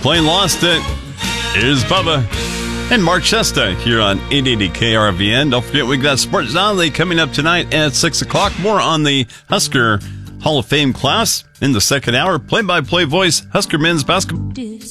Plain lost it. Here's Bubba and Mark Shesta here on 880 KRVN. Don't forget, we got Sports Only coming up tonight at 6 o'clock. More on the Husker Hall of Fame class in the second hour. Play-by-play voice, Husker men's basketball.